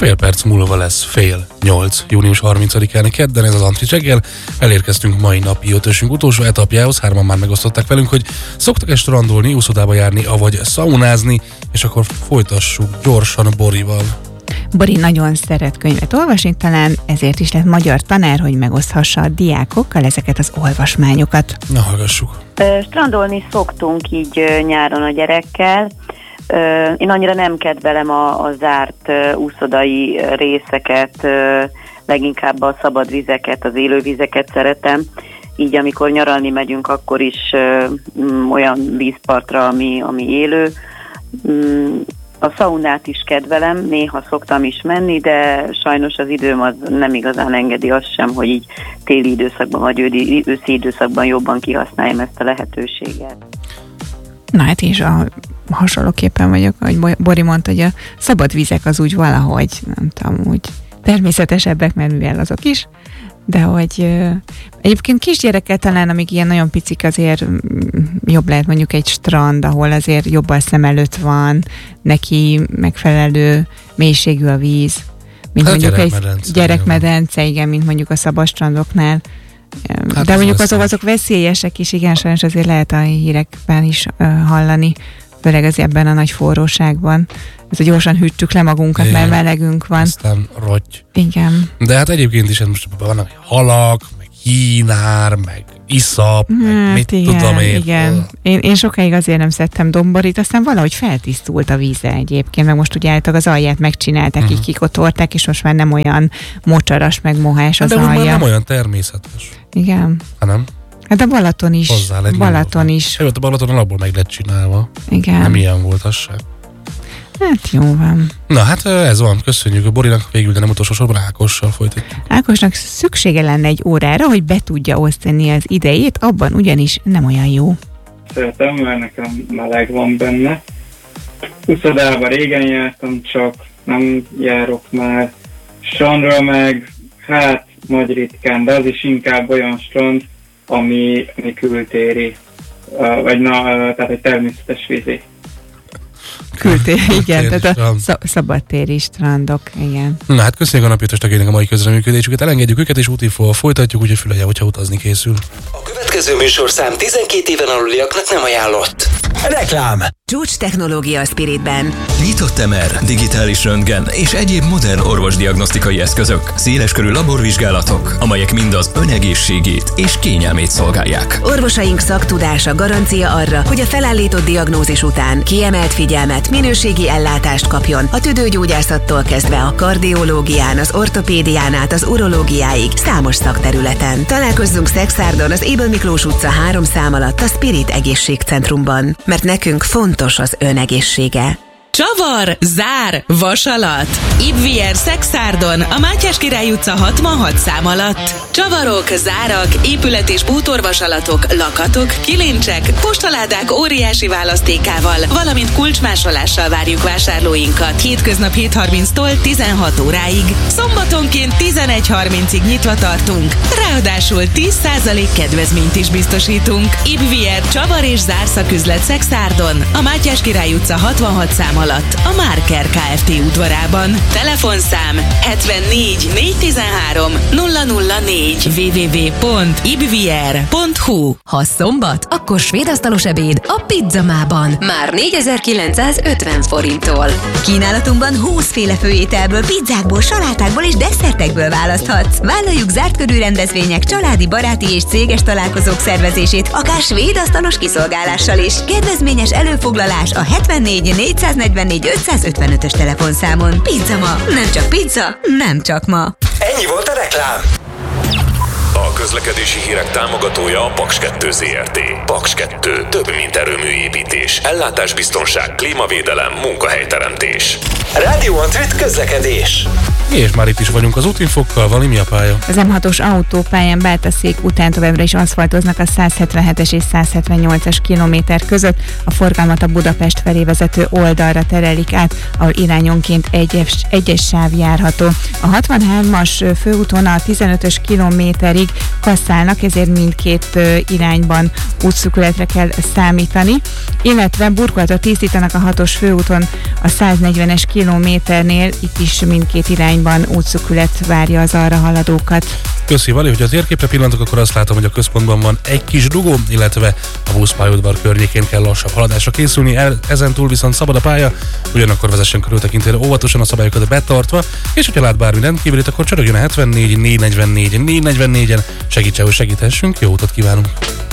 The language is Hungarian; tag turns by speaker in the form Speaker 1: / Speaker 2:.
Speaker 1: fél perc múlva lesz 7:30, június 30-án kedden, ez az Antri reggel. Elérkeztünk mai napi ötösünk utolsó etapjához, 3-an már megosztották velünk, hogy szoktak-e strandolni, úszodába járni, avagy szaunázni, és akkor folytassuk gyorsan Borival.
Speaker 2: Bori nagyon szeret könyvet olvasni, talán ezért is lett magyar tanár, hogy megoszthassa a diákokkal ezeket az olvasmányokat.
Speaker 1: Na, hallgassuk.
Speaker 3: Strandolni szoktunk így nyáron a gyerekkel. Én annyira nem kedvelem a zárt úszodai részeket, leginkább a szabad vizeket, az élő vizeket szeretem. Így amikor nyaralni megyünk, akkor is olyan vízpartra, ami élő. A szaunát is kedvelem, néha szoktam is menni, de sajnos az időm az nem igazán engedi azt sem, hogy így téli időszakban vagy őszi időszakban jobban kihasználjam ezt a lehetőséget.
Speaker 2: Na hát és hasonlóképpen vagyok, ahogy Bori mondta, hogy a szabad vizek az úgy valahogy, nem tudom, úgy természetesebbek, mert mivel azok is, de hogy egyébként kisgyerekkel talán, amíg ilyen nagyon picik, azért jobb lehet mondjuk egy strand, ahol azért jobban szem előtt van, neki megfelelő mélységű a víz, mint hát mondjuk egy gyerekmedence, igen, mint mondjuk a szabad strandoknál. Hát de mondjuk azok veszélyesek is, igen, sajnos azért lehet a hírekben is hallani, főleg az ebben a nagy forróságban. Ez a gyorsan hűtjük le magunkat, igen, mert melegünk van.
Speaker 1: Aztán rotty.
Speaker 2: Igen.
Speaker 1: De hát egyébként is most vannak halak, meg hínár, meg iszap, meg mit igen, tudom én.
Speaker 2: Igen. Én sokáig azért nem szedtem domborit, aztán valahogy feltisztult a víze egyébként, meg most ugye állítólag az alját megcsinálták, így kikotorták, és most már nem olyan mocsaras, meg mohás az alja.
Speaker 1: De már nem olyan természetes.
Speaker 2: Igen.
Speaker 1: Nem?
Speaker 2: Hát a Balaton is. Balaton is.
Speaker 1: Jó, a Balatonon abból meg lett csinálva.
Speaker 2: Igen.
Speaker 1: Nem ilyen volt az sem.
Speaker 2: Hát jó van.
Speaker 1: Na hát ez van, köszönjük a Borinak, végül, de nem utolsó sorban Ákossal folytatjuk.
Speaker 2: Ákosnak szüksége lenne egy órára, hogy be tudja osztani az idejét, abban ugyanis nem olyan jó.
Speaker 4: Szeretem, mert nekem meleg van benne. Uszodába régen jártam, csak nem járok már. Strandra meg, hát nagy ritkán, de az is inkább olyan strand, ami kültéri, vagy tehát egy természetes vízi.
Speaker 2: Kültéri, igen, tehát a szabadtéri strandok, igen.
Speaker 1: Na hát köszönjük a napjötöstökének a mai közreműködésüket, elengedjük őket, és útinfóval folytatjuk, úgyhogy fülelje, hogyha utazni készül.
Speaker 5: A következő műsorszám 12 éven aluliaknak nem ajánlott. Reklám!
Speaker 6: Csúcs technológia a Spiritben.
Speaker 5: Nyitott MR, digitális röntgen és egyéb modern orvosdiagnosztikai eszközök, széleskörű laborvizsgálatok, amelyek mind az önegészségét és kényelmét szolgálják.
Speaker 6: Orvosaink szaktudása garancia arra, hogy a felállított diagnózis után kiemelt figyelmet, minőségi ellátást kapjon a tüdőgyógyászattól kezdve a kardiológián, az ortopédián át az urológiáig számos szakterületen. Találkozzunk Szexárdon az Ébel Miklós utca 3 szám alatt a Spirit Egészségcentrumban, mert nekünk fontos az önegészsége.
Speaker 7: Csavar, zár, vasalat. Ibvier Szexárdon, a Mátyás Király utca 66 szám alatt. Csavarok, zárak, épület- és bútorvasalatok, lakatok, kilincsek, postaládák óriási választékával, valamint kulcsmásolással várjuk vásárlóinkat. Hétköznap 7:30-tól 16 óráig. Szombatonként 11:30-ig nyitva tartunk. Ráadásul 10% kedvezményt is biztosítunk. Ibvier Csavar és zárszaküzlet Szexárdon, a Mátyás Király utca 66 szám alatt a Márker Kft. Udvarában. Telefonszám 74 413 004 www.ibvier.hu.
Speaker 8: Ha szombat, akkor svédasztalos ebéd a Pizzamában. Már 4950 forinttól. Kínálatunkban 20 féle főételből, pizzákból, salátákból és desszertekből választhatsz. Vállaljuk zárt körű rendezvények, családi, baráti és céges találkozók szervezését, akár svédasztalos kiszolgálással is. Kedvezményes előfoglalás a 74 444 555-ös telefonszámon. Pizzama, nem csak pizza, nem csak ma.
Speaker 5: Ennyi volt a reklám. A közlekedési hírek támogatója a Paks 2 Zrt. Paks 2. Több mint erőműépítés, ellátásbiztonság, klímavédelem, munkahelyteremtés. Rádió Antrit közlekedés.
Speaker 1: És már itt is vagyunk az útinfokkal, van mi a pálya?
Speaker 2: Az M6-os autópályán Bátaszék után továbbra is aszfaltoznak a 177-es és 178-as kilométer között. A forgalmat a Budapest felé vezető oldalra terelik át, ahol irányonként egyes sáv járható. A 63-as főúton a 15-ös kilométerig kasszálnak, ezért mindkét irányban útszűkületre kell számítani, illetve burkolatot tisztítanak a 6-os főúton a 140-es kilométer kilométernél itt is mindkét irányban útszükület várja az arra haladókat.
Speaker 1: Köszi, Vali, hogy a térképre pillantok, akkor azt látom, hogy a központban van egy kis dugó, illetve a buszpályaudvar környékén kell lassabb haladásra készülni, ezen túl viszont szabad a pálya, ugyanakkor vezessen körültekintően óvatosan, a szabályokat betartva, és hogyha lát bármi rendkívülit, akkor csörögjön a 74 444 444-en, segítse, hogy segíthessünk, jó utat kívánunk!